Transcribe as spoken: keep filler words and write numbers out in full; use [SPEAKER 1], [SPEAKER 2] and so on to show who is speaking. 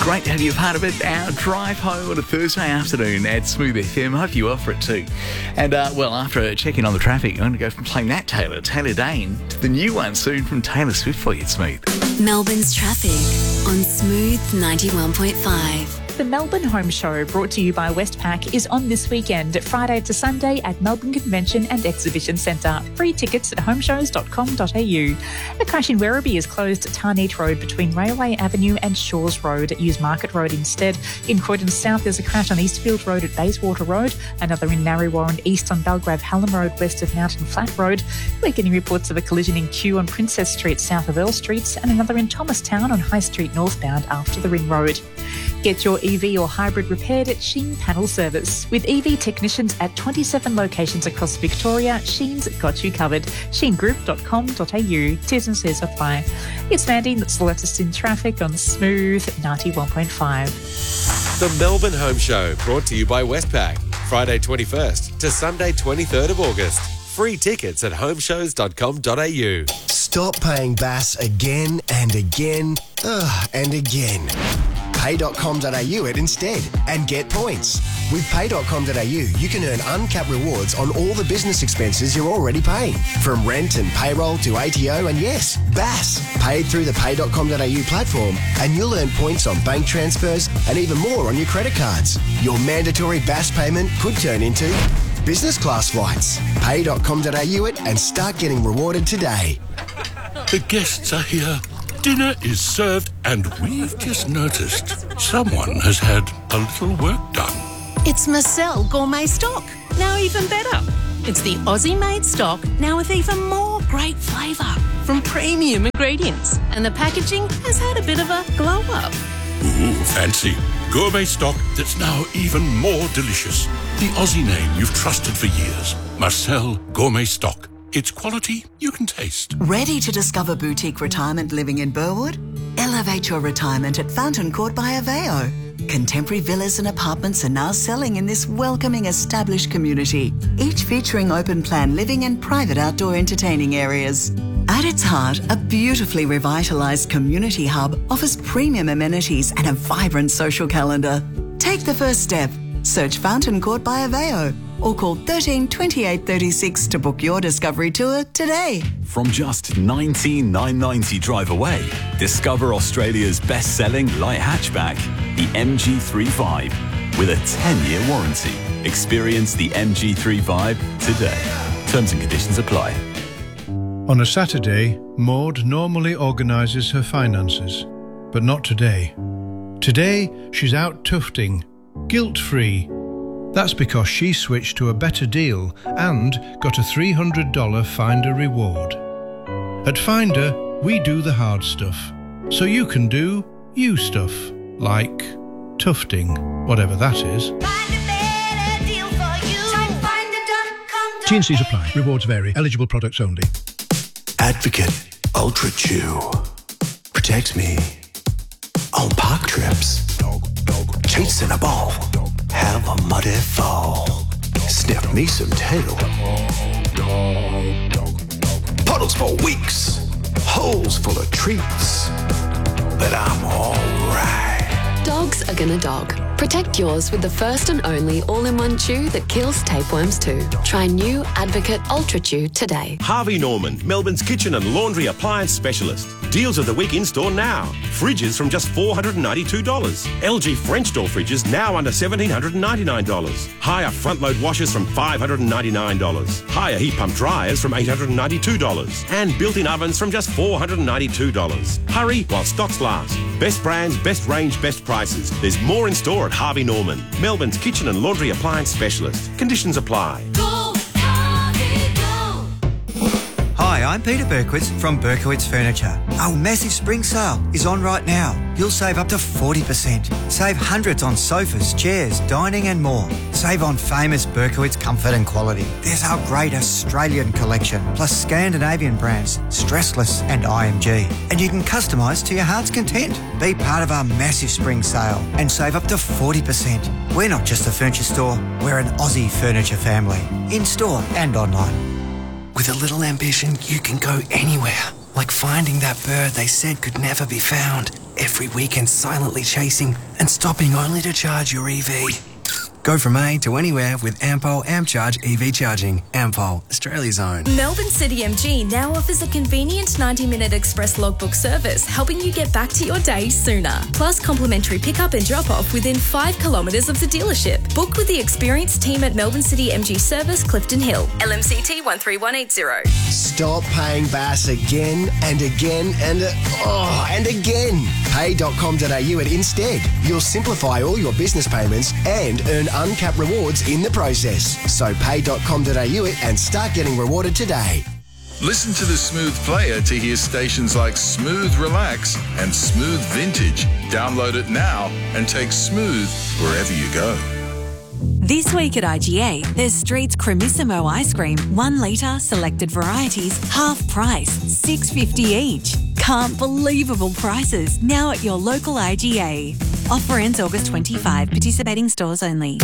[SPEAKER 1] Great to have you a part of it. Our drive home on a Thursday afternoon at Smooth F M. Hope you are for it too. And, uh, well, after checking on the traffic, I'm going to go from playing that Taylor, Taylor Dane, to the new one soon from Taylor Swift for you, Smooth.
[SPEAKER 2] Melbourne's traffic on Smooth ninety-one point five.
[SPEAKER 3] The Melbourne Home Show, brought to you by Westpac, is on this weekend, Friday to Sunday at Melbourne Convention and Exhibition Centre. Free tickets at homeshows dot com dot a u. A crash in Werribee is closed at Tarneet Road between Railway Avenue and Shores Road. Use Market Road instead. In Croydon South, there's a crash on Eastfield Road at Bayswater Road, another in Narre East on Belgrave Hallam Road west of Mountain Flat Road. We're getting reports of a collision in Kew on Princess Street south of Earl Street, and another in Thomastown on High Street northbound after the Ring Road. Get your E V or hybrid repaired at Sheen Panel Service. With E V technicians at twenty-seven locations across Victoria, Sheen's got you covered. sheen group dot com dot a u. T's and C's apply. It's Mandy, that's the latest in traffic on Smooth ninety-one point five.
[SPEAKER 4] The Melbourne Home Show, brought to you by Westpac. Friday twenty-first to Sunday twenty-third of August. Free tickets at homeshows dot com dot a u.
[SPEAKER 5] Stop paying B A S again and again ugh, and again. pay dot com dot a u it instead and get points. With pay dot com dot a u, you can earn uncapped rewards on all the business expenses you're already paying. From rent and payroll to A T O and, yes, B A S. Paid through the pay dot com dot a u platform, and you'll earn points on bank transfers and even more on your credit cards. Your mandatory B A S payment could turn into business class flights. pay dot com dot a u it and start getting rewarded today.
[SPEAKER 6] The guests are here. Dinner is served, and we've just noticed someone has had a little work done.
[SPEAKER 7] It's Marcel Gourmet Stock, now even better. It's the Aussie-made stock, now with even more great flavour from premium ingredients. And the packaging has had a bit of a glow-up.
[SPEAKER 6] Ooh, fancy. Gourmet stock that's now even more delicious. The Aussie name you've trusted for years. Marcel Gourmet Stock. It's quality you can taste.
[SPEAKER 8] Ready to discover boutique retirement living in Burwood? Elevate your retirement at Fountain Court by Aveo. Contemporary villas and apartments are now selling in this welcoming established community, each featuring open plan living and private outdoor entertaining areas. At its heart, a beautifully revitalised community hub offers premium amenities and a vibrant social calendar. Take the first step. Search Fountain Court by Aveo or call thirteen twenty-eight thirty-six to book your discovery tour today.
[SPEAKER 9] From just nineteen thousand nine hundred ninety drive away, discover Australia's best-selling light hatchback, the M G thirty-five, with a ten-year warranty. Experience the M G thirty-five today. Terms and conditions apply.
[SPEAKER 10] On a Saturday, Maud normally organises her finances, but not today. Today, she's out tufting, guilt-free. That's because she switched to a better deal and got a three hundred dollars Finder reward. At Finder, we do the hard stuff, so you can do you stuff, like tufting, whatever that is. T and C's apply. Rewards vary. Eligible products only.
[SPEAKER 11] Advocate Ultra Chew protects me on park trips. Chasing a ball, have a muddy fall. Sniff me some tail. Puddles for weeks, holes full of treats. But I'm alright.
[SPEAKER 2] Dogs are gonna dog. Protect yours with the first and only all-in-one chew that kills tapeworms too. Try new Advocate Ultra Chew today.
[SPEAKER 12] Harvey Norman, Melbourne's kitchen and laundry appliance specialist. Deals of the week in store now. Fridges from just four hundred ninety-two dollars. L G French door fridges now under one thousand seven hundred ninety-nine dollars. Higher front load washers from five hundred ninety-nine dollars. Higher heat pump dryers from eight hundred ninety-two dollars. And built-in ovens from just four hundred ninety-two dollars. Hurry while stocks last. Best brands, best range, best prices. There's more in store at Harvey Norman, Melbourne's kitchen and laundry appliance specialist. Conditions apply.
[SPEAKER 13] Go, Harvey, go. Hi, I'm Peter Berkowitz from Berkowitz Furniture. Our massive spring sale is on right now. You'll save up to forty percent. Save hundreds on sofas, chairs, dining and more. Save on famous Berkowitz comfort and quality. There's our great Australian collection, plus Scandinavian brands, Stressless and I M G. And you can customise to your heart's content. Be part of our massive spring sale and save up to forty percent. We're not just a furniture store, we're an Aussie furniture family. In-store and online.
[SPEAKER 11] With a little ambition, you can go anywhere. Like finding that bird they said could never be found. every weekend silently chasing and stopping only to charge your E V. Go from A to anywhere with Ampol AmpCharge E V charging. Ampol, Australia's own.
[SPEAKER 14] Melbourne City M G now offers a convenient ninety minute express logbook service, helping you get back to your day sooner. Plus complimentary pickup and drop off within five kilometres of the dealership. Book with the experienced team at Melbourne City M G Service, Clifton Hill. L M C T one three one eight zero.
[SPEAKER 5] Stop paying Bass again and again and uh, oh and again. pay dot com dot a u at Instead. You'll simplify all your business payments and earn uncapped rewards in the process. So pay dot com dot a u it and start getting rewarded today.
[SPEAKER 15] Listen to the Smooth Player to hear stations like Smooth Relax and Smooth Vintage. Download it now and take Smooth wherever you go.
[SPEAKER 16] This week at I G A, there's Street's Cremissimo ice cream, one litre, selected varieties, half price, six dollars fifty each. Can't believable prices now at your local I G A. Offer ends August twenty-fifth. Participating stores only.